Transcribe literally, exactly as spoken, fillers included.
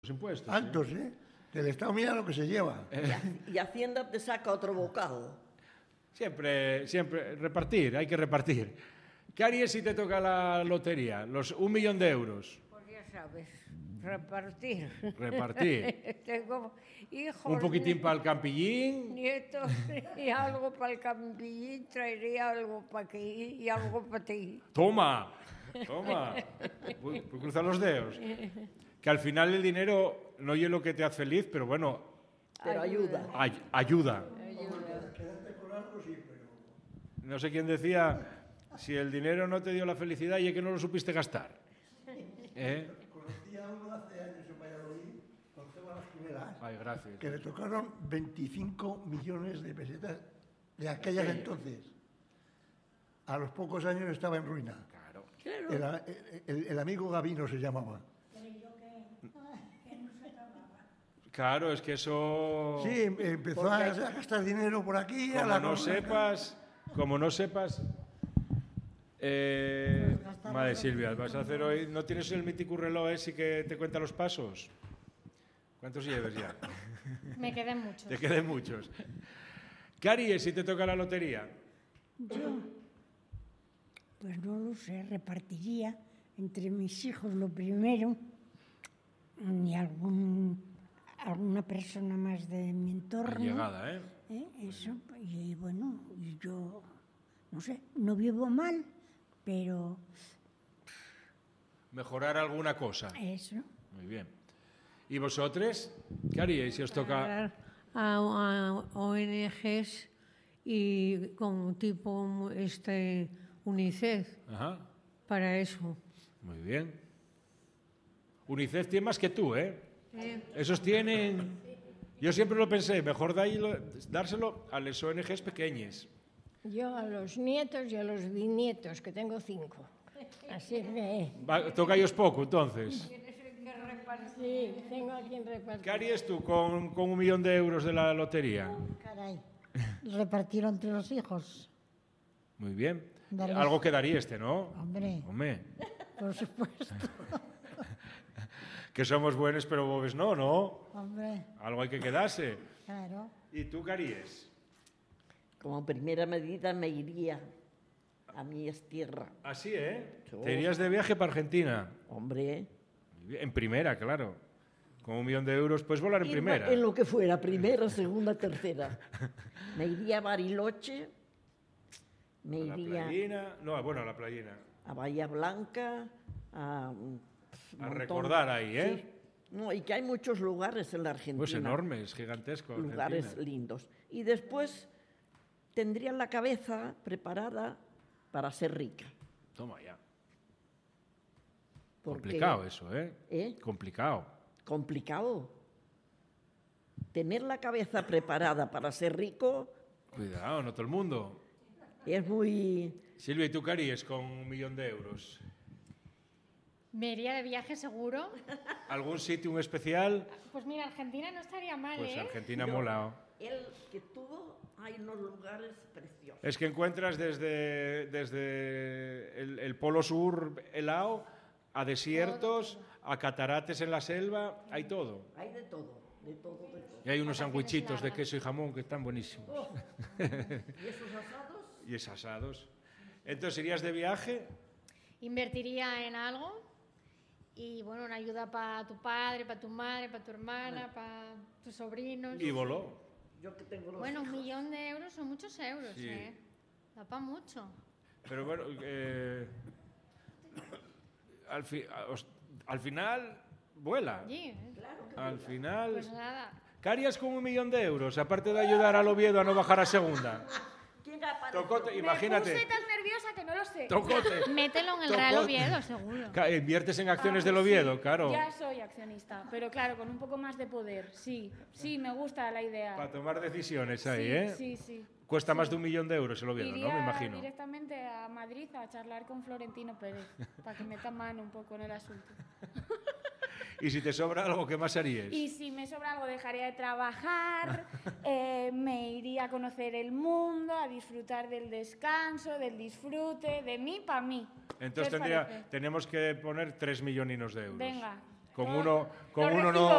Los impuestos. Altos, ¿eh? ¿eh? El Estado mira lo que se lleva. Eh. Y Hacienda te saca otro bocado. Siempre, siempre, repartir, hay que repartir. ¿Qué harías si te toca la lotería? Los un millón de euros. Pues ya sabes, repartir. Repartir. Tengo hijos. Un poquitín para el campillín. Nietos y algo para el campillín, traería algo para aquí y algo para ti. Toma, toma. Pues cruza los dedos. Que al final el dinero no es lo que te hace feliz, pero bueno. Pero ayuda. Ay, ayuda. Ayuda. Quedarte con algo, sí, pero... No sé quién decía, si el dinero no te dio la felicidad y es que no lo supiste gastar. ¿Eh? Conocí a uno hace años en Valladolid, con Esteban Las Primeras, Ay, gracias. que le tocaron veinticinco millones de pesetas de aquellas entonces. A los pocos años estaba en ruina. Claro. Era, el, el amigo Gavino se llamaba. Claro, es que eso... Sí, empezó a, a gastar dinero por aquí. Como a la no sepas, como no sepas... Eh, madre Silvia, vas a hacer hoy... ¿No tienes el mítico reloj ese que te cuenta los pasos? ¿Cuántos lleves ya? Me quedan muchos. Te queden muchos. ¿Qué harías si te toca la lotería? Yo, pues no lo sé, repartiría entre mis hijos lo primero y algún, alguna persona más de mi entorno. Llegada, ¿eh? ¿Eh? Eso, y bueno, y yo, no sé, no vivo mal, pero... Mejorar alguna cosa. Eso. Muy bien. ¿Y vosotros? ¿Qué haríais si os toca...? A, a O N Ges y como tipo este UNICEF. Ajá. Para eso. Muy bien. UNICEF tiene más que tú, ¿eh? Sí. Esos tienen... Yo siempre lo pensé, mejor dárselo a las O N Ges pequeñas. Yo a los nietos y a los bisnietos, que tengo cinco. Así que... Va, toca ellos poco, entonces. Sí, tengo a quien repartir. ¿Qué harías tú con, con un millón de euros de la lotería? Caray, repartirlo entre los hijos. Muy bien. Darles... Algo quedaría este, ¿no? Hombre, Hombre. por supuesto. Que somos buenos, pero bobes no, ¿no? Hombre. Algo hay que quedarse. Claro. ¿Y tú qué harías? Como primera medida me iría a mi tierra. Así, ¿eh? Yo... Te irías de viaje para Argentina. Hombre. En primera, claro. Con un millón de euros puedes volar en Ir primera. En lo que fuera, primera, segunda, tercera. Me iría a Bariloche. Me a iría... la playina. No, bueno, a la playina. A Bahía Blanca. A, a recordar ahí, ¿eh? Sí. No, y que hay muchos lugares en la Argentina. Pues enormes, gigantescos. Lugares Argentina. lindos. Y después tendría la cabeza preparada para ser rica. Toma ya. Porque, complicado eso, ¿eh? ¿eh? Complicado. Complicado. Tener la cabeza preparada para ser rico... Cuidado, no todo el mundo. Es muy... Silvia, ¿y tú qué harías con un millón de euros? Me iría de viaje seguro. ¿Algún sitio especial? Pues mira, Argentina no estaría mal, pues ¿eh? Argentina mola. El que tuvo, hay unos lugares preciosos. Es que encuentras desde, desde el, el Polo Sur helado a desiertos, a catarates en la selva, hay todo. Hay de todo, de todo, de todo. Y hay unos sandwichitos de queso y jamón que están buenísimos. Oh. ¿Y esos asados? Y esos asados. Entonces, ¿irías de viaje? Invertiría en algo y, bueno, una ayuda para tu padre, para tu madre, para tu hermana, para tus sobrinos. Y voló. Yo que tengo los Bueno, un hijos. millón de euros son muchos euros, Sí. ¿eh? Da para mucho. Pero bueno, eh, al, fi, os, al final vuela. Sí, Claro que Al vuela. final... pues nada. ¿Qué harías con un millón de euros? Aparte de ayudar al Oviedo a no bajar a segunda. ¿Quién apareció? Tocote, Me imagínate. puse tan nerviosa que no lo sé. Tocote. Mételo en el Tocote. Real Oviedo, seguro. Ca- Inviertes en acciones Ah, del Oviedo, sí, claro. Ya soy accionista, pero claro, con un poco más de poder. Sí, sí, me gusta la idea. Para tomar decisiones ahí, sí, ¿eh? Sí, sí. Cuesta más de un millón de euros el Oviedo, Iría ¿no? Me imagino. directamente a Madrid a charlar con Florentino Pérez para que meta mano un poco en el asunto. Y si te sobra algo, ¿qué más harías? Y si me sobra algo, dejaría de trabajar, eh, me iría a conocer el mundo, a disfrutar del descanso, del disfrute, de mí para mí. ¿Qué Entonces os tendría, parece? tenemos que poner tres milloninos de euros. Venga, Con uno, con lo uno no, recibo.